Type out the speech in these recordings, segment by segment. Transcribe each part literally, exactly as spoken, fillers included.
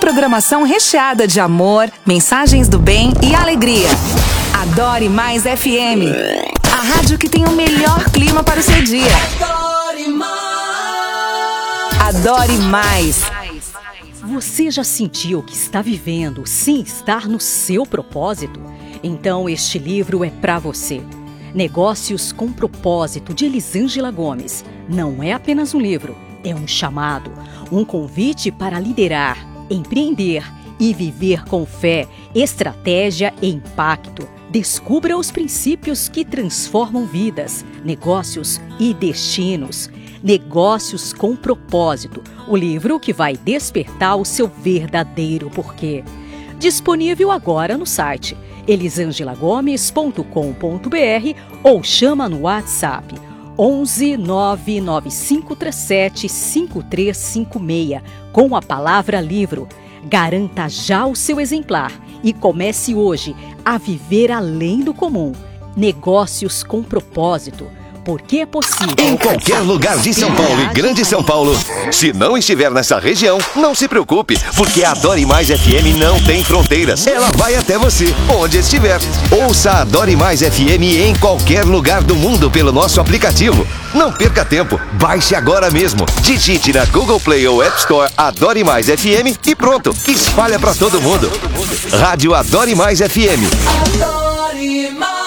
programação recheada de amor, mensagens do bem e alegria. Adore Mais F M, a rádio que tem o melhor clima para o seu dia. Adore Mais. Adore Mais. Você já sentiu que está vivendo sem estar no seu propósito? Então este livro é para você. Negócios com Propósito, de Elisângela Gomes. Não é apenas um livro, é um chamado, um convite para liderar, empreender e viver com fé, estratégia e impacto. Descubra os princípios que transformam vidas, negócios e destinos. Negócios com Propósito, o livro que vai despertar o seu verdadeiro porquê. Disponível agora no site elisangela gomes ponto com ponto b r ou chama no WhatsApp onze nove nove cinco três sete cinco três cinco seis com a palavra livro. Garanta já o seu exemplar e comece hoje a viver além do comum. Negócios com Propósito, porque é possível. Em qualquer lugar de São Paulo e Grande São Paulo. Se não estiver nessa região, não se preocupe, porque a Adore Mais F M não tem fronteiras. Ela vai até você, onde estiver. Ouça a Adore Mais F M em qualquer lugar do mundo pelo nosso aplicativo. Não perca tempo, baixe agora mesmo. Digite na Google Play ou App Store Adore Mais F M e pronto, espalha pra todo mundo. Rádio Adore Mais F M. Adore Mais.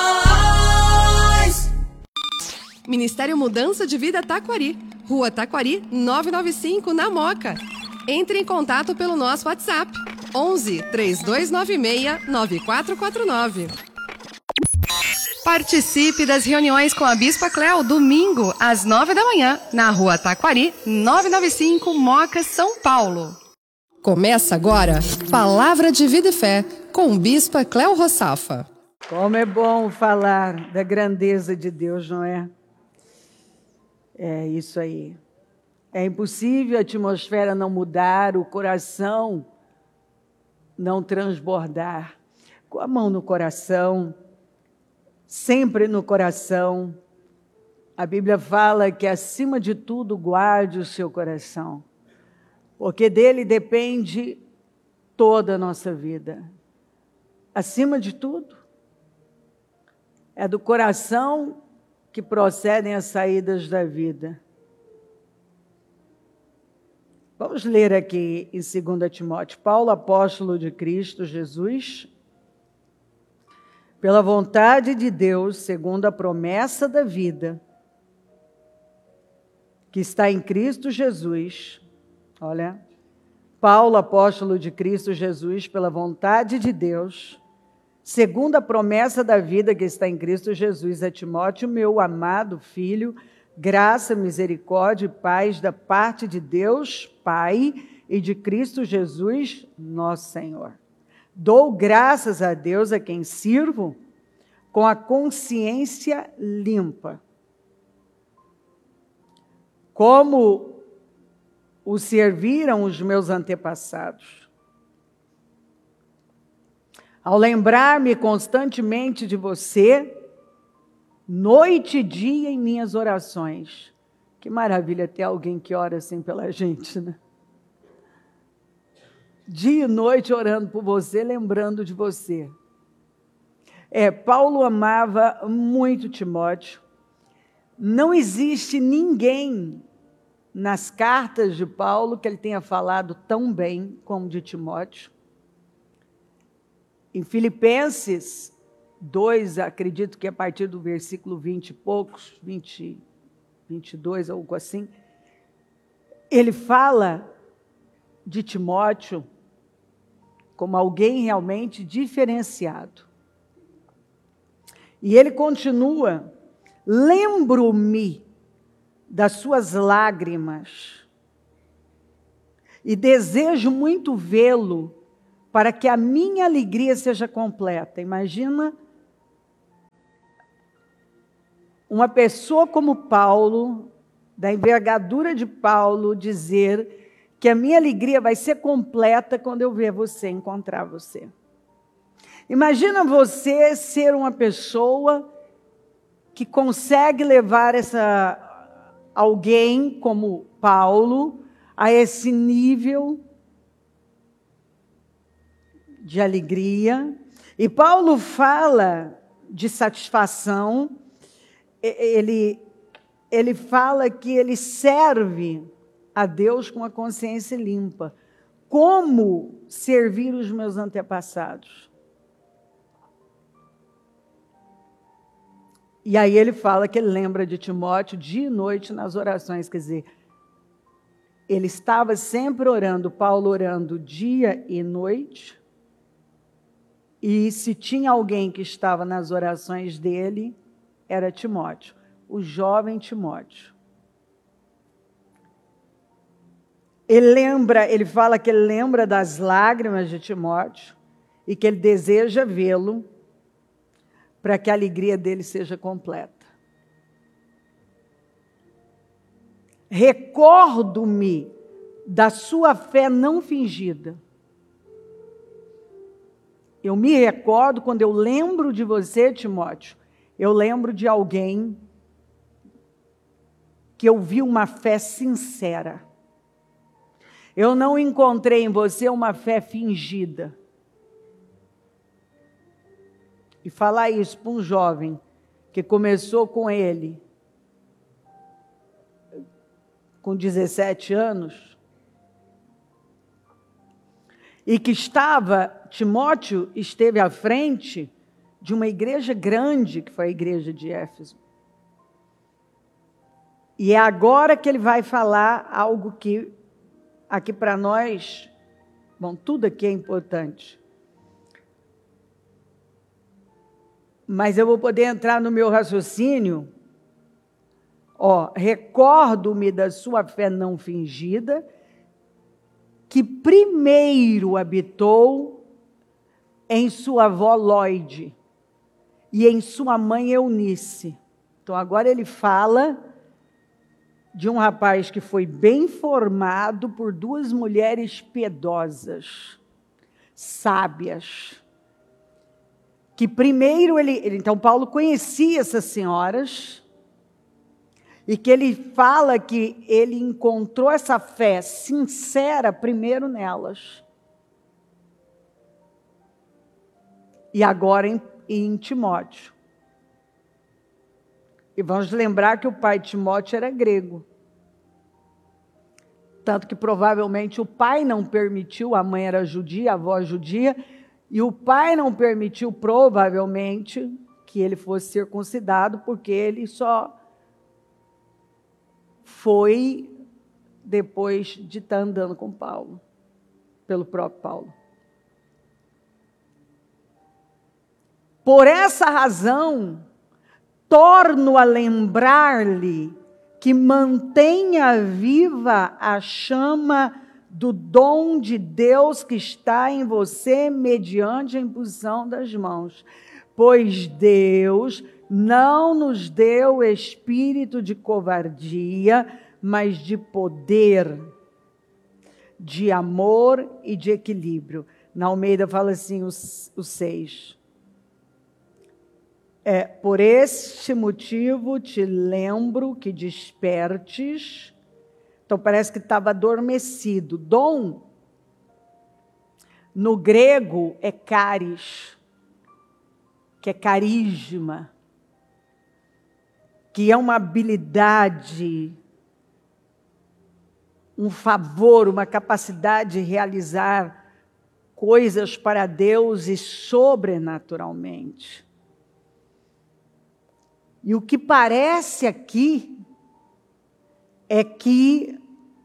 Ministério Mudança de Vida Taquari, Rua Taquari, novecentos e noventa e cinco, na Moca. Entre em contato pelo nosso WhatsApp, onze, três dois nove seis, nove quatro quatro nove. Participe das reuniões com a Bispa Cléo, domingo, às nove da manhã, na Rua Taquari, novecentos e noventa e cinco, Moca, São Paulo. Começa agora, Palavra de Vida e Fé, com Bispa Cléo Rossafa. Como é bom falar da grandeza de Deus, não é? É isso aí. É impossível a atmosfera não mudar, o coração não transbordar. Com a mão no coração, sempre no coração. A Bíblia fala que, acima de tudo, guarde o seu coração, porque dele depende toda a nossa vida. Acima de tudo, é do coração que procedem as saídas da vida. Vamos ler aqui em dois Timóteo. Paulo, apóstolo de Cristo Jesus, pela vontade de Deus, segundo a promessa da vida, que está em Cristo Jesus. Olha, Paulo, apóstolo de Cristo Jesus, pela vontade de Deus, segundo a promessa da vida que está em Cristo Jesus, a Timóteo, meu amado filho, graça, misericórdia e paz da parte de Deus, Pai, e de Cristo Jesus, nosso Senhor. Dou graças a Deus, a quem sirvo, com a consciência limpa. Como o serviram os meus antepassados. Ao lembrar-me constantemente de você, noite e dia em minhas orações. Que maravilha ter alguém que ora assim pela gente, né? Dia e noite orando por você, lembrando de você. É, Paulo amava muito Timóteo. Não existe ninguém nas cartas de Paulo que ele tenha falado tão bem como de Timóteo. Em Filipenses dois, acredito que a partir do versículo vinte e poucos, vinte, vinte e dois, algo assim, ele fala de Timóteo como alguém realmente diferenciado. E ele continua, lembro-me das suas lágrimas e desejo muito vê-lo para que a minha alegria seja completa. Imagina uma pessoa como Paulo, da envergadura de Paulo, dizer que a minha alegria vai ser completa quando eu ver você, encontrar você. Imagina você ser uma pessoa que consegue levar essa, alguém como Paulo a esse nível de alegria. E Paulo fala de satisfação, ele, ele fala que ele serve a Deus com a consciência limpa. Como servir os meus antepassados? E aí ele fala que ele lembra de Timóteo dia e noite nas orações, quer dizer, ele estava sempre orando, Paulo orando dia e noite, e se tinha alguém que estava nas orações dele, era Timóteo, o jovem Timóteo. Ele lembra, ele fala que ele lembra das lágrimas de Timóteo e que ele deseja vê-lo para que a alegria dele seja completa. Recordo-me da sua fé não fingida. Eu me recordo, quando eu lembro de você, Timóteo, eu lembro de alguém que eu vi uma fé sincera. Eu não encontrei em você uma fé fingida. E falar isso para um jovem que começou com ele com dezessete anos e que estava, Timóteo esteve à frente de uma igreja grande, que foi a igreja de Éfeso. E é agora que ele vai falar algo que aqui para nós, bom, tudo aqui é importante. Mas eu vou poder entrar no meu raciocínio. Ó, recordo-me da sua fé não fingida, que primeiro habitou em sua avó Lóide e em sua mãe Eunice. Então agora ele fala de um rapaz que foi bem formado por duas mulheres piedosas, sábias, que primeiro ele, ele... Então, Paulo conhecia essas senhoras, e que ele fala que ele encontrou essa fé sincera primeiro nelas. E agora em, em Timóteo. E vamos lembrar que o pai de Timóteo era grego. Tanto que provavelmente o pai não permitiu, a mãe era judia, a avó judia, e o pai não permitiu provavelmente que ele fosse circuncidado, porque ele só foi depois de estar andando com Paulo, pelo próprio Paulo. Por essa razão, torno a lembrar-lhe que mantenha viva a chama do dom de Deus que está em você mediante a imposição das mãos. Pois Deus não nos deu espírito de covardia, mas de poder, de amor e de equilíbrio. Na Almeida fala assim, os, os seis. É, por este motivo te lembro que despertes. Então parece que estava adormecido. Dom, no grego, é caris, que é carisma, que é uma habilidade, um favor, uma capacidade de realizar coisas para Deus e sobrenaturalmente. E o que parece aqui é que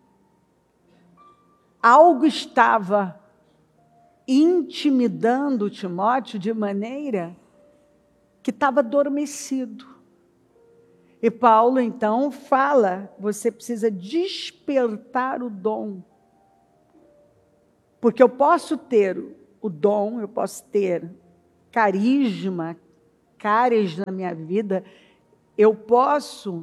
algo estava intimidando Timóteo de maneira que estava adormecido. E Paulo, então, fala, você precisa despertar o dom. Porque eu posso ter o dom, eu posso ter carisma, caras na minha vida, eu posso,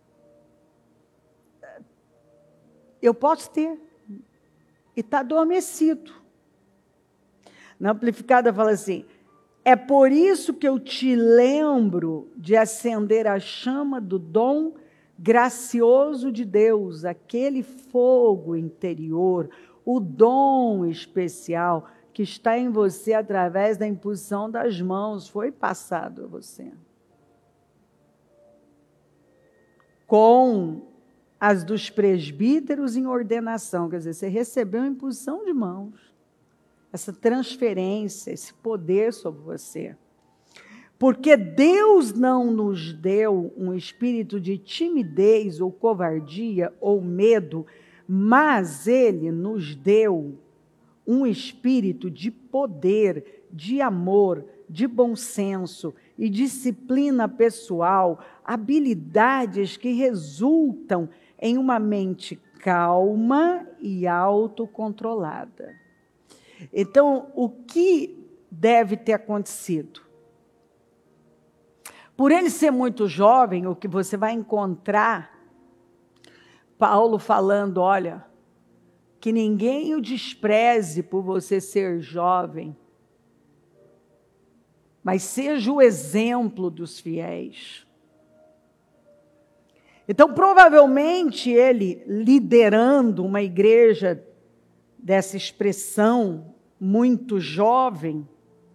eu posso ter, e está adormecido. Na Amplificada fala assim, é por isso que eu te lembro de acender a chama do dom gracioso de Deus, aquele fogo interior, o dom especial que está em você através da imposição das mãos foi passado a você. Com as dos presbíteros em ordenação, quer dizer, você recebeu a imposição de mãos, essa transferência, esse poder sobre você. Porque Deus não nos deu um espírito de timidez ou covardia ou medo, mas Ele nos deu um espírito de poder, de amor, de bom senso e disciplina pessoal, habilidades que resultam em uma mente calma e autocontrolada. Então, o que deve ter acontecido? Por ele ser muito jovem, o que você vai encontrar, Paulo falando, olha, que ninguém o despreze por você ser jovem, mas seja o exemplo dos fiéis. Então, provavelmente, ele liderando uma igreja dessa expressão muito jovem,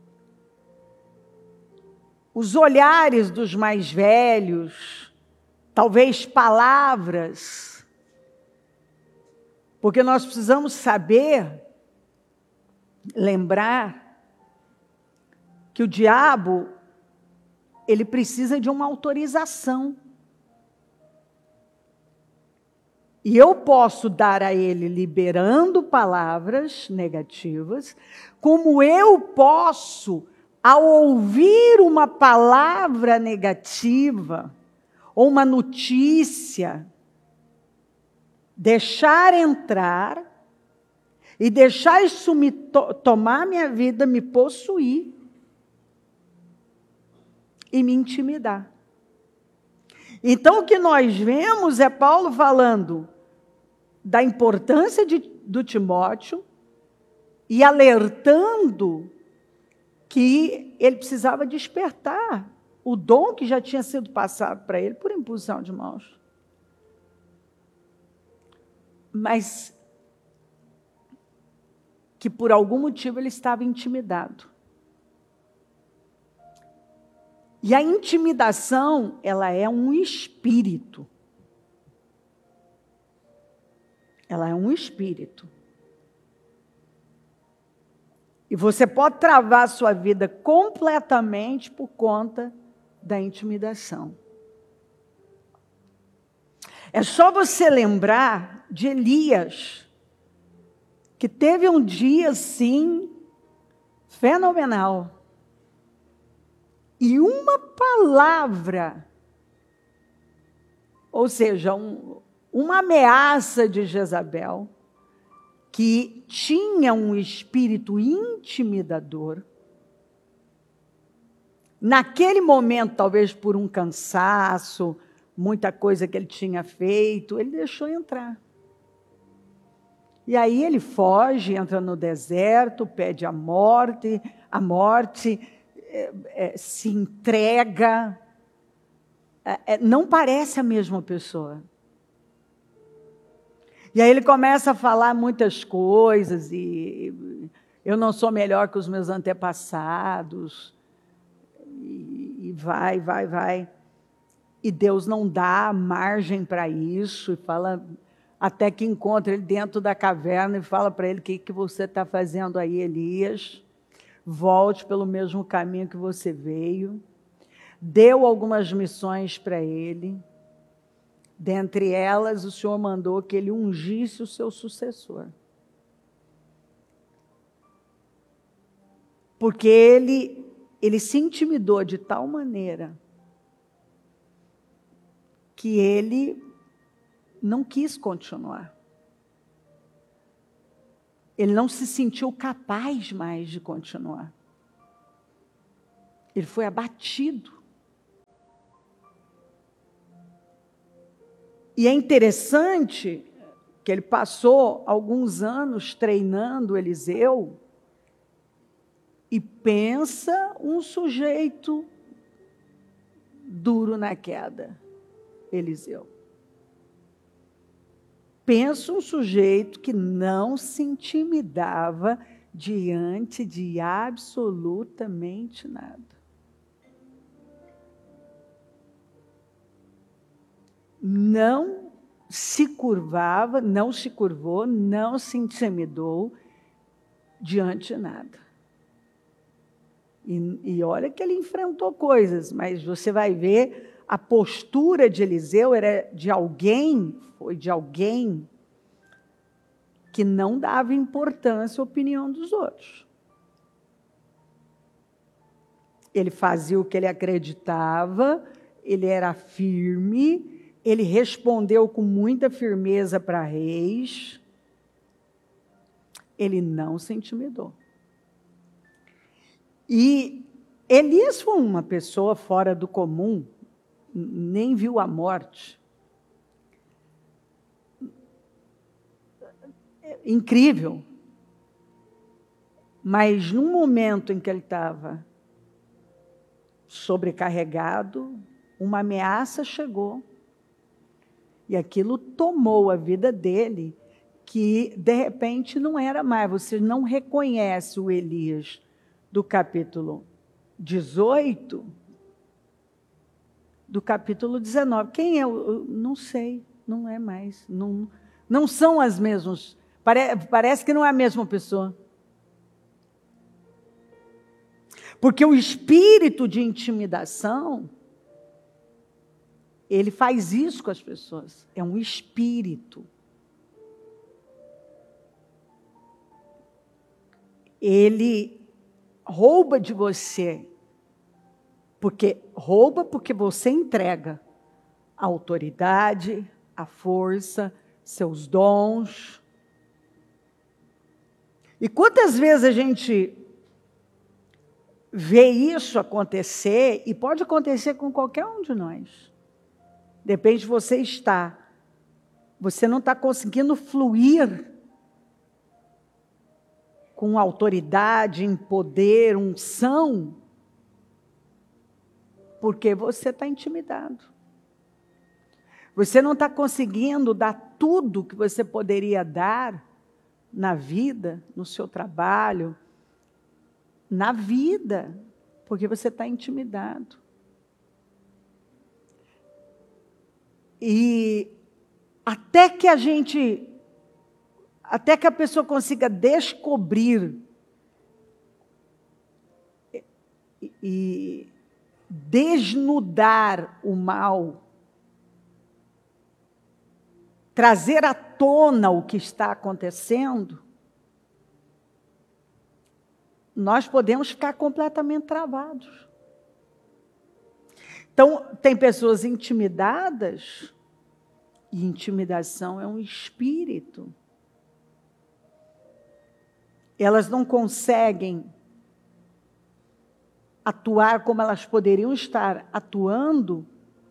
os olhares dos mais velhos, talvez palavras, porque nós precisamos saber, lembrar, que o diabo, ele precisa de uma autorização. E eu posso dar a ele liberando palavras negativas, como eu posso, ao ouvir uma palavra negativa, ou uma notícia, deixar entrar, e deixar isso me to- tomar minha vida, me possuir, e me intimidar. Então, o que nós vemos é Paulo falando da importância de, do Timóteo e alertando que ele precisava despertar o dom que já tinha sido passado para ele por imposição de mãos. Mas que por algum motivo ele estava intimidado. E a intimidação, ela é um espírito. Ela é um espírito. E você pode travar a sua vida completamente por conta da intimidação. É só você lembrar de Elias, que teve um dia, sim, fenomenal. E uma palavra, ou seja, um, uma ameaça de Jezabel, que tinha um espírito intimidador, naquele momento, talvez por um cansaço, muita coisa que ele tinha feito, ele deixou entrar. E aí ele foge, entra no deserto, pede a morte, a morte, é, é, se entrega, é, é, não parece a mesma pessoa. E aí ele começa a falar muitas coisas, e eu não sou melhor que os meus antepassados, e, e vai, vai, vai. E Deus não dá margem para isso, e fala, até que encontra ele dentro da caverna e fala para ele, o que, que você está fazendo aí, Elias? Volte pelo mesmo caminho que você veio. Deu algumas missões para ele. Dentre elas, o Senhor mandou que ele ungisse o seu sucessor. Porque ele, ele se intimidou de tal maneira que ele não quis continuar. Ele não se sentiu capaz mais de continuar. Ele foi abatido. E é interessante que ele passou alguns anos treinando Eliseu e pensa um sujeito duro na queda, Eliseu. Pensa um sujeito que não se intimidava diante de absolutamente nada. Não se curvava, não se curvou, não se intimidou diante de nada. E, e olha que ele enfrentou coisas, mas você vai ver, a postura de Eliseu era de alguém, foi de alguém que não dava importância à opinião dos outros. Ele fazia o que ele acreditava, ele era firme, ele respondeu com muita firmeza para reis, ele não se intimidou. E Elias foi uma pessoa fora do comum, nem viu a morte. Incrível. Mas num momento em que ele estava sobrecarregado, uma ameaça chegou. E aquilo tomou a vida dele, que de repente não era mais. Você não reconhece o Elias do capítulo dezoito, do capítulo dezenove. Quem é? Eu não sei, não é mais. Não, não são as mesmas. Pare, parece que não é a mesma pessoa. Porque o espírito de intimidação, ele faz isso com as pessoas. É um espírito. Ele rouba de você, porque rouba porque você entrega a autoridade, a força, seus dons. E quantas vezes a gente vê isso acontecer, e pode acontecer com qualquer um de nós. De repente você está, você não está conseguindo fluir com autoridade, em poder, unção, porque você está intimidado. Você não está conseguindo dar tudo que você poderia dar na vida, no seu trabalho, na vida, porque você está intimidado. E até que a gente... Até que a pessoa consiga descobrir e, e desnudar o mal, trazer à tona o que está acontecendo, nós podemos ficar completamente travados. Então, tem pessoas intimidadas, e intimidação é um espírito. Elas não conseguem atuar como elas poderiam estar atuando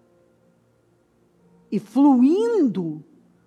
e fluindo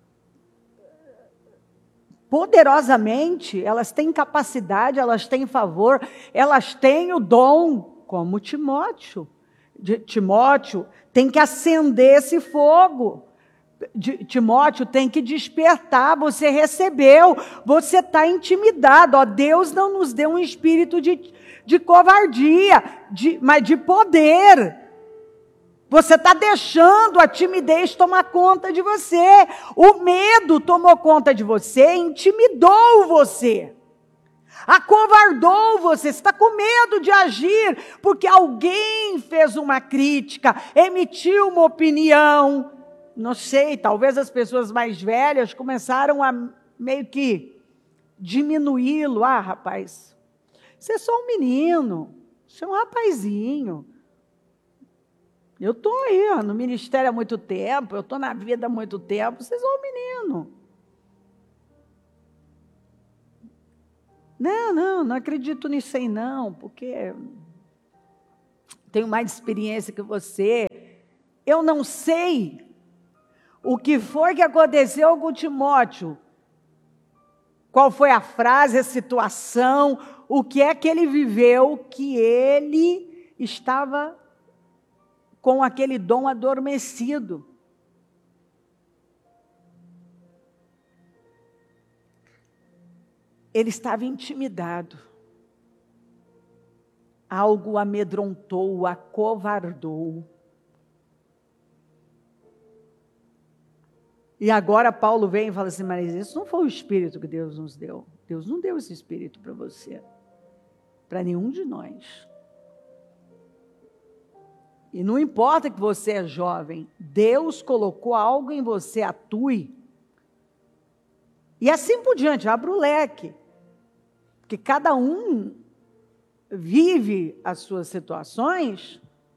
poderosamente. Elas têm capacidade, elas têm favor, elas têm o dom, como Timóteo. De, Timóteo tem que acender esse fogo. De, Timóteo tem que despertar, você recebeu, você está intimidado. Ó, Deus não nos deu um espírito de, de covardia, de, mas de poder. Você está deixando a timidez tomar conta de você. O medo tomou conta de você, intimidou você. Acovardou você, você está com medo de agir, porque alguém fez uma crítica, emitiu uma opinião. Não sei, talvez as pessoas mais velhas começaram a meio que diminuí-lo. Ah, rapaz, você é só um menino, você é um rapazinho. Eu estou aí ó, no ministério há muito tempo, eu estou na vida há muito tempo, você é só um menino. Não, não, não acredito nisso aí não, porque tenho mais experiência que você. Eu não sei o que foi que aconteceu com Timóteo. Qual foi a frase, a situação, o que é que ele viveu, que ele estava com aquele dom adormecido. ele estava intimidado. Algo o amedrontou, o acovardou. E agora Paulo vem e fala assim, mas isso não foi o Espírito que Deus nos deu. Deus não deu esse Espírito para você, para nenhum de nós. E não importa que você é jovem, Deus colocou algo em você, atue. E assim por diante, abra o leque. Porque cada um vive as suas situações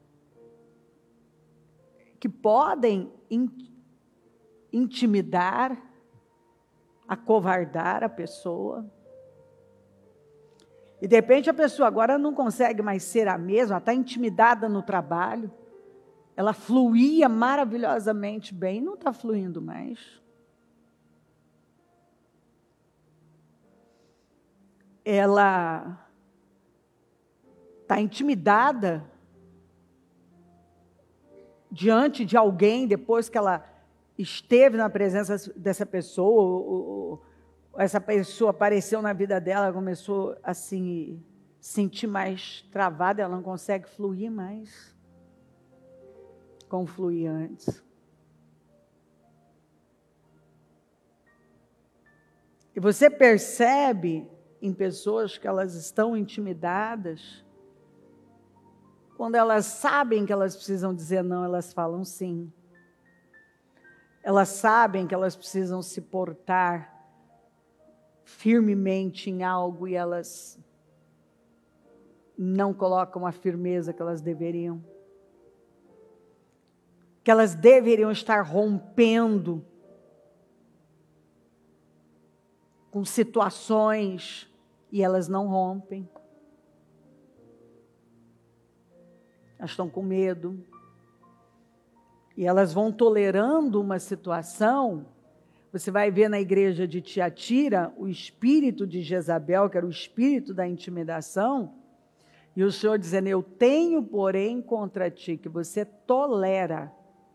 que podem intimidar, acovardar a pessoa. E de repente a pessoa agora não consegue mais ser a mesma, ela está intimidada no trabalho, ela fluía maravilhosamente bem, não está fluindo mais. Ela está intimidada diante de alguém, depois que ela esteve na presença dessa pessoa, ou, ou, essa pessoa apareceu na vida dela, começou a se sentir mais travada, ela não consegue fluir mais como fluía antes. E você percebe em pessoas que elas estão intimidadas, quando elas sabem que elas precisam dizer não, elas falam sim. Elas sabem que elas precisam se portar firmemente em algo e elas não colocam a firmeza que elas deveriam. Que elas deveriam estar rompendo com situações e elas não rompem. Elas estão com medo. E elas vão tolerando uma situação. Você vai ver na igreja de Tiatira o espírito de Jezabel, que era o espírito da intimidação, e o Senhor dizendo, eu tenho, porém, contra ti, que você tolera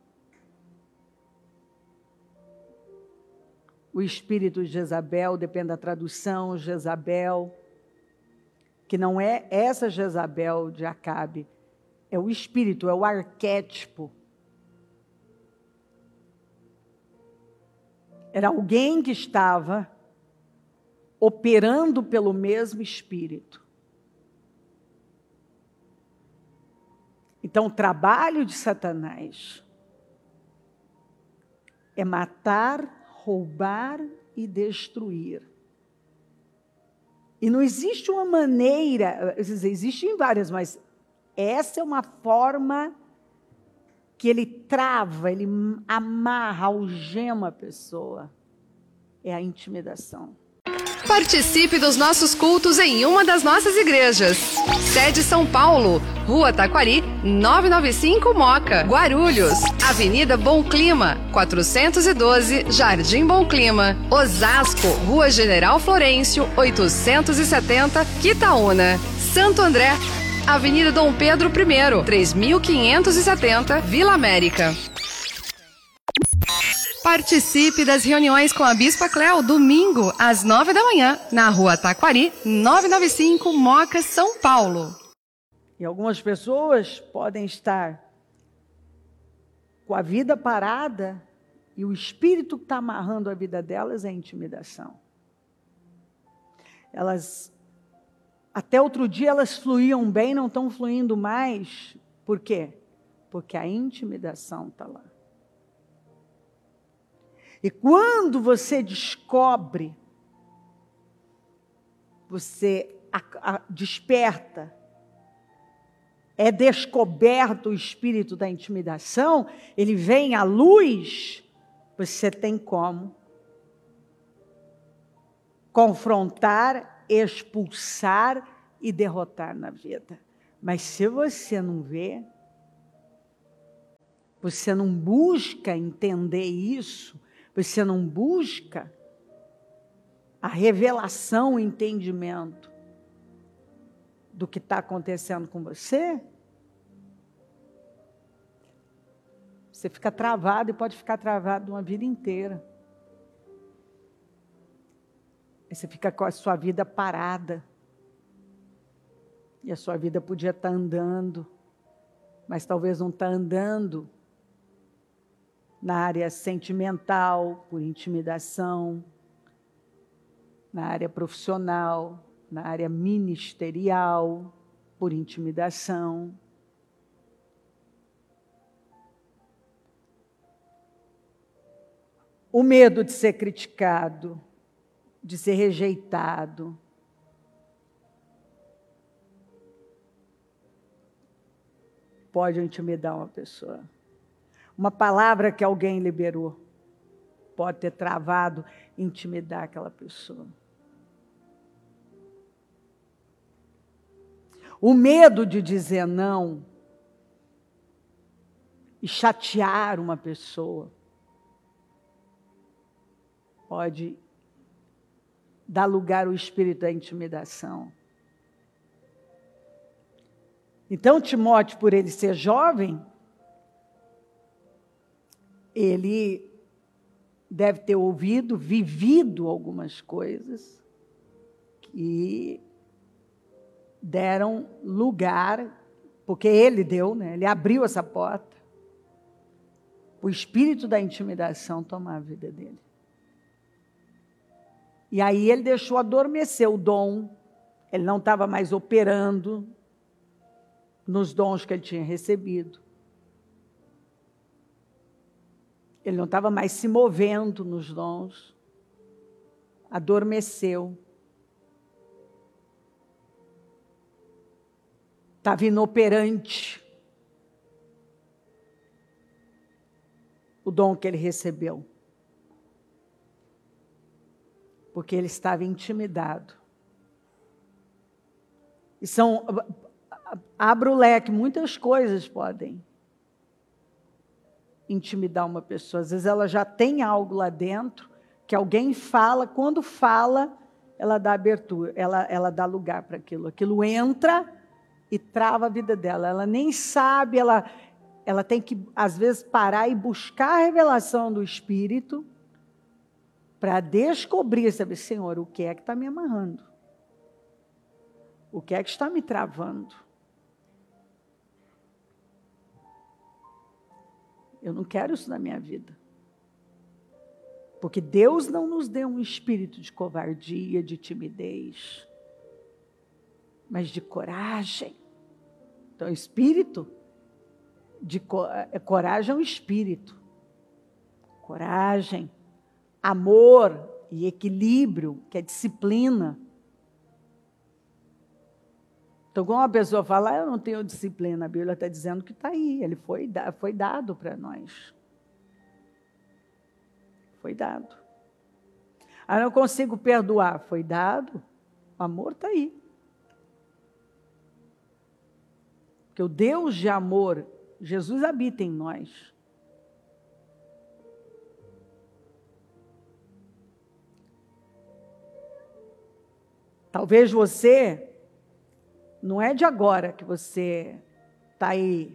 o espírito de Jezabel, depende da tradução, Jezabel, que não é essa Jezabel de Acabe, é o espírito, é o arquétipo. Era alguém que estava operando pelo mesmo espírito. Então, o trabalho de Satanás é matar, roubar e destruir. E não existe uma maneira, existem várias, mas essa é uma forma que ele trava, ele amarra, algema a pessoa. É a intimidação. Participe dos nossos cultos em uma das nossas igrejas. Sede São Paulo, Rua Taquari, novecentos e noventa e cinco Moca. Guarulhos, Avenida Bom Clima, quatrocentos e doze, Jardim Bom Clima. Osasco, Rua General Florencio, oitocentos e setenta, Quitaúna. Santo André, Avenida Dom Pedro I, três mil quinhentos e setenta, Vila América. Participe das reuniões com a Bispa Cléo, domingo, às nove da manhã, na Rua Taquari, novecentos e noventa e cinco, Moca, São Paulo. E algumas pessoas podem estar com a vida parada e o espírito que está amarrando a vida delas é a intimidação. Elas, até outro dia elas fluíam bem, não estão fluindo mais. Por quê? Porque a intimidação está lá. E quando você descobre, você a, a, desperta, é descoberto o espírito da intimidação, ele vem à luz, você tem como confrontar, expulsar e derrotar na vida. Mas se você não vê, você não busca entender isso, você não busca a revelação, o entendimento do que está acontecendo com você, você fica travado e pode ficar travado uma vida inteira. Aí você fica com a sua vida parada. E a sua vida podia estar andando, mas talvez não está andando na área sentimental, por intimidação, na área profissional, na área ministerial, por intimidação. O medo de ser criticado, de ser rejeitado. Pode intimidar uma pessoa. Uma palavra que alguém liberou pode ter travado, intimidar aquela pessoa. O medo de dizer não e chatear uma pessoa pode dar lugar ao espírito da intimidação. Então, Timóteo, por ele ser jovem, ele deve ter ouvido, vivido algumas coisas que deram lugar, porque ele deu, né? Ele abriu essa porta, o espírito da intimidação tomar a vida dele. E aí ele deixou adormecer o dom, ele não estava mais operando nos dons que ele tinha recebido. Ele não estava mais se movendo nos dons. Adormeceu. Estava inoperante o dom que ele recebeu. Porque ele estava intimidado. E são... Abra o leque, muitas coisas podem intimidar uma pessoa. Às vezes ela já tem algo lá dentro, que alguém fala, quando fala, ela dá abertura, ela, ela dá lugar para aquilo. Aquilo entra e trava a vida dela. Ela nem sabe, ela, ela tem que, às vezes, parar e buscar a revelação do Espírito para descobrir, sabe, Senhor, o que é que está me amarrando? O que é que está me travando? Eu não quero isso na minha vida. Porque Deus não nos deu um espírito de covardia, de timidez, mas de coragem. Então, espírito de co- coragem é um espírito. Coragem, amor e equilíbrio, que é disciplina. Então, quando uma pessoa fala, ah, eu não tenho disciplina, a Bíblia está dizendo que está aí, ele foi, foi dado para nós. Foi dado. Ah, eu não consigo perdoar, foi dado, o amor está aí. Porque o Deus de amor, Jesus habita em nós. Talvez você... Não é de agora que você está aí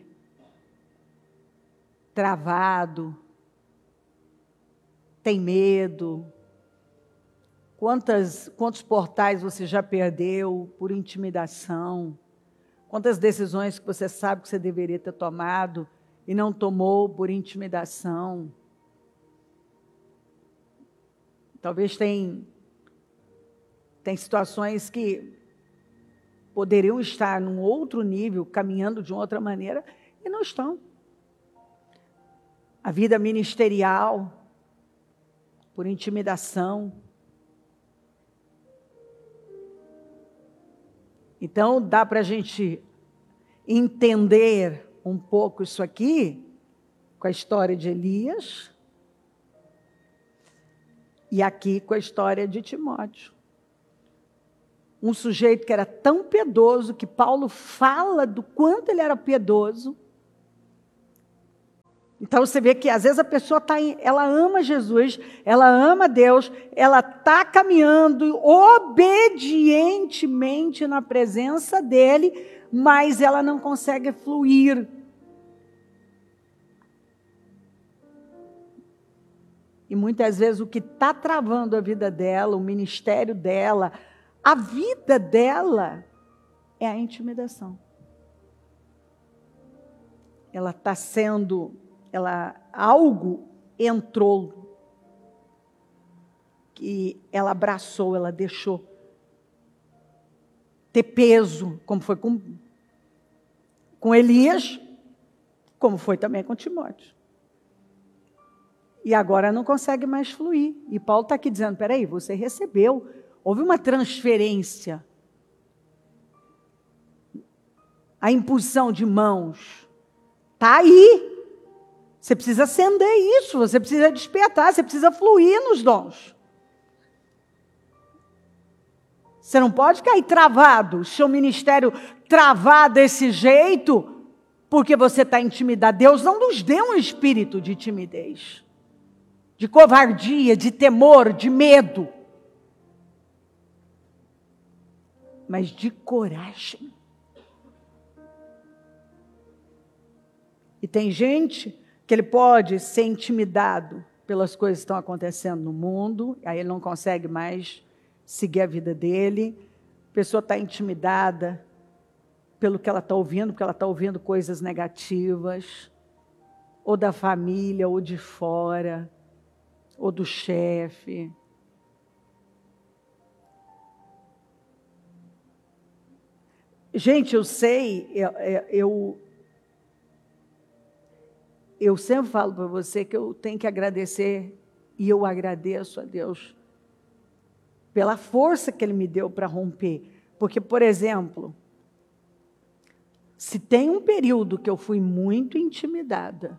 travado, tem medo. Quantas, quantos portais você já perdeu por intimidação? Quantas decisões que você sabe que você deveria ter tomado e não tomou por intimidação? Talvez tem, tem situações que poderiam estar num outro nível, caminhando de uma outra maneira, e não estão. A vida ministerial, por intimidação. Então, dá para a gente entender um pouco isso aqui, com a história de Elias, e aqui com a história de Timóteo. Um sujeito que era tão piedoso, que Paulo fala do quanto ele era piedoso. Então você vê que às vezes a pessoa tá em, ela ama Jesus, ela ama Deus, ela está caminhando obedientemente na presença dele, mas ela não consegue fluir. E muitas vezes o que está travando a vida dela, o ministério dela, a vida dela, é a intimidação. Ela está sendo, ela, algo entrou, que ela abraçou, ela deixou ter peso, como foi com, com Elias, como foi também com Timóteo. E agora não consegue mais fluir. E Paulo está aqui dizendo, peraí, você recebeu, houve uma transferência. A impulsão de mãos está aí. Você precisa acender isso, você precisa despertar, você precisa fluir nos dons. Você não pode cair travado, seu ministério travar desse jeito, porque você está intimidado. Deus não nos deu um espírito de timidez, de covardia, de temor, de medo, mas de coragem. E tem gente que ele pode ser intimidado pelas coisas que estão acontecendo no mundo, aí ele não consegue mais seguir a vida dele. A pessoa está intimidada pelo que ela está ouvindo, porque ela está ouvindo coisas negativas, ou da família, ou de fora, ou do chefe. Gente, eu sei, eu, eu, eu sempre falo para você que eu tenho que agradecer, e eu agradeço a Deus pela força que Ele me deu para romper. Porque, por exemplo, se tem um período que eu fui muito intimidada,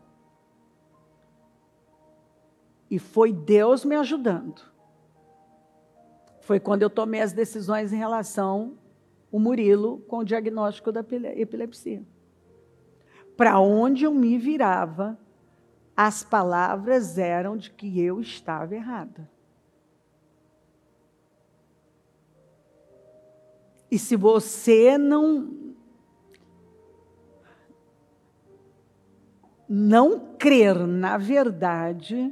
e foi Deus me ajudando, foi quando eu tomei as decisões em relação ao Murilo com o diagnóstico da epilepsia. Para onde eu me virava, as palavras eram de que eu estava errada. E se você não, não crer na verdade,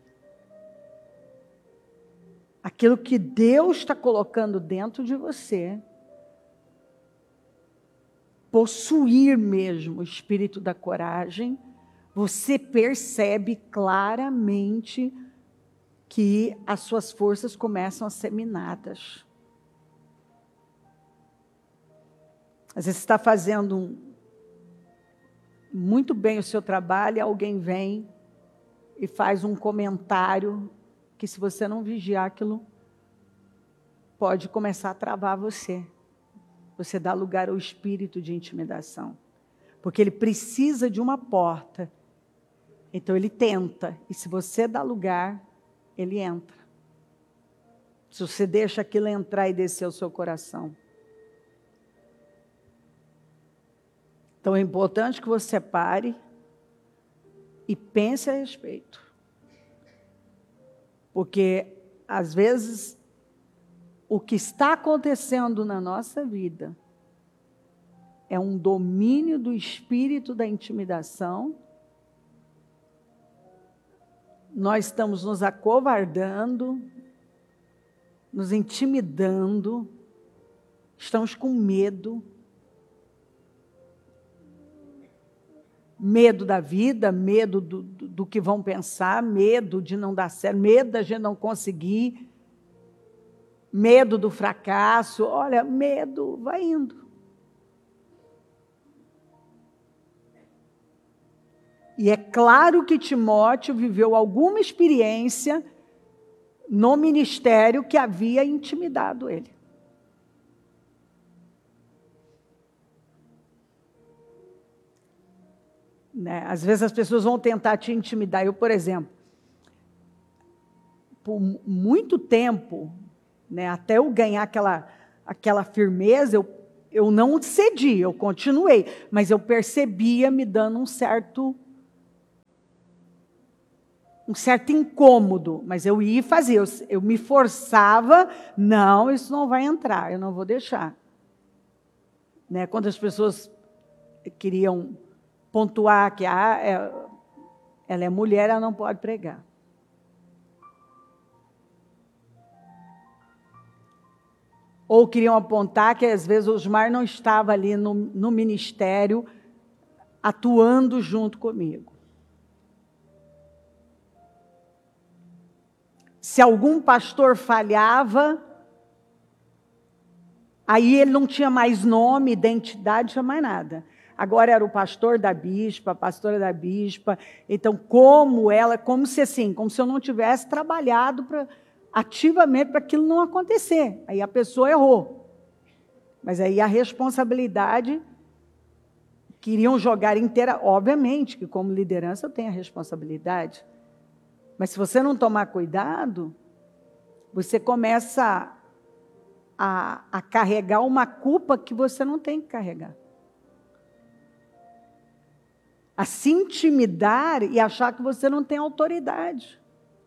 aquilo que Deus está colocando dentro de você, possuir mesmo o espírito da coragem, você percebe claramente que as suas forças começam a ser minadas. Às vezes você está fazendo um, muito bem o seu trabalho, e alguém vem e faz um comentário que, se você não vigiar aquilo, pode começar a travar você. Você dá lugar ao espírito de intimidação. Porque ele precisa de uma porta. Então ele tenta. E se você dá lugar, ele entra. Se você deixa aquilo entrar e descer o seu coração. Então é importante que você pare e pense a respeito. Porque, às vezes, o que está acontecendo na nossa vida é um domínio do espírito da intimidação. Nós estamos nos acovardando, nos intimidando, estamos com medo. Medo da vida, medo do, do, do que vão pensar, medo de não dar certo, medo da gente não conseguir, medo do fracasso. Olha, medo vai indo. E é claro que Timóteo viveu alguma experiência no ministério que havia intimidado ele. Né? Às vezes as pessoas vão tentar te intimidar. Eu, por exemplo, por muito tempo, né, até eu ganhar aquela, aquela firmeza, eu, eu não cedi, eu continuei, mas eu percebia me dando um certo, um certo incômodo, mas eu ia fazer, eu, eu me forçava, não, isso não vai entrar, eu não vou deixar. Né, quando as pessoas queriam pontuar que ah, é, ela é mulher, ela não pode pregar. Ou queriam apontar que às vezes o Osmar não estava ali no, no ministério atuando junto comigo. Se algum pastor falhava, aí ele não tinha mais nome, identidade, não tinha mais nada. Agora era o pastor da bispa, a pastora da bispa. Então, como ela, como se assim, como se eu não tivesse trabalhado pra, ativamente para aquilo não acontecer. Aí a pessoa errou. Mas aí a responsabilidade, queriam jogar inteira, obviamente que como liderança eu tenho a responsabilidade. Mas se você não tomar cuidado, você começa a, a carregar uma culpa que você não tem que carregar. A se intimidar e achar que você não tem autoridade.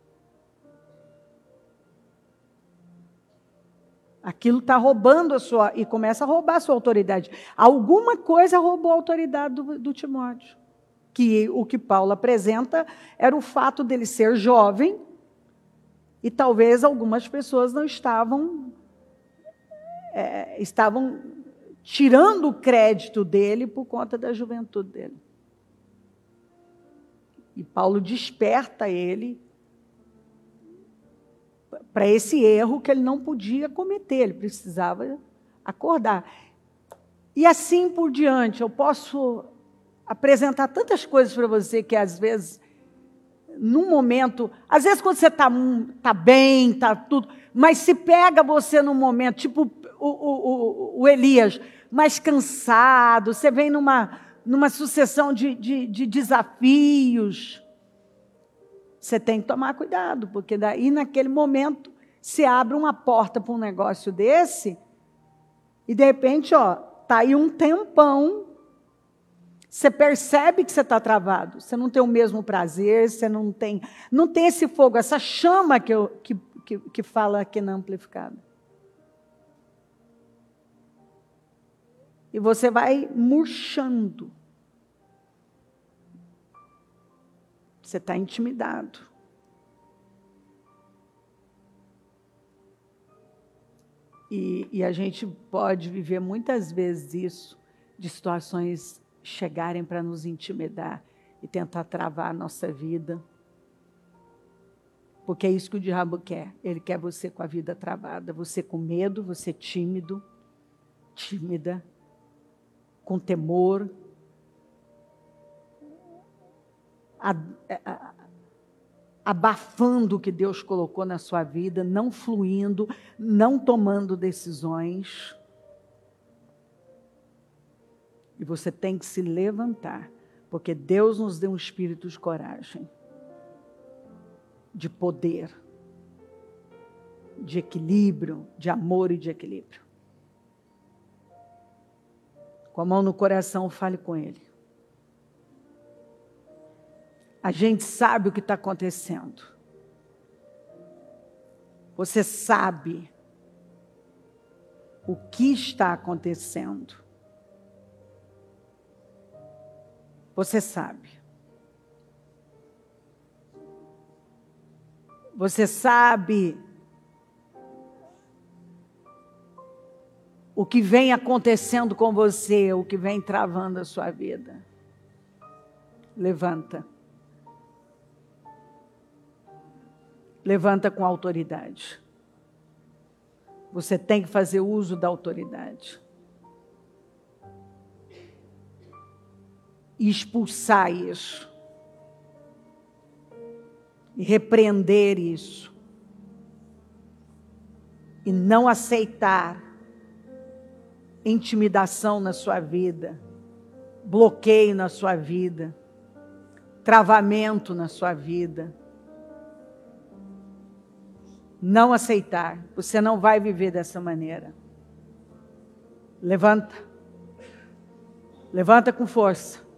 Aquilo está roubando a sua... E começa a roubar a sua autoridade. Alguma coisa roubou a autoridade do, do Timóteo. Que o que Paulo apresenta era o fato dele ser jovem e talvez algumas pessoas não estavam... É, estavam tirando o crédito dele por conta da juventude dele. E Paulo desperta ele para esse erro que ele não podia cometer, ele precisava acordar. E assim por diante, eu posso apresentar tantas coisas para você que às vezes, num momento, às vezes quando você está tá bem, está tudo, mas se pega você num momento, tipo o, o, o, o Elias, mais cansado, você vem numa... numa sucessão de, de, de desafios, você tem que tomar cuidado, porque daí, naquele momento, se abre uma porta para um negócio desse, e de repente, ó, tá aí um tempão, você percebe que você está travado, você não tem o mesmo prazer, você não tem, não tem esse fogo, essa chama que, eu, que, que, que fala aqui na amplificada. E você vai murchando. Você está intimidado. E, e a gente pode viver muitas vezes isso, de situações chegarem para nos intimidar e tentar travar a nossa vida. Porque é isso que o diabo quer. Ele quer você com a vida travada, você com medo, você tímido, tímida, com temor, a, a, abafando o que Deus colocou na sua vida, não fluindo, não tomando decisões. E você tem que se levantar, porque Deus nos deu um espírito de coragem, de poder, de equilíbrio, de amor e de equilíbrio. Com a mão no coração, fale com Ele. A gente sabe o que está acontecendo. Você sabe o que está acontecendo. Você sabe. Você sabe o que vem acontecendo com você, o que vem travando a sua vida. Levanta. Levanta com autoridade. Você tem que fazer uso da autoridade. E expulsar isso. E repreender isso. E não aceitar intimidação na sua vida, bloqueio na sua vida, travamento na sua vida. Não aceitar, você não vai viver dessa maneira. Levanta. Levanta com força.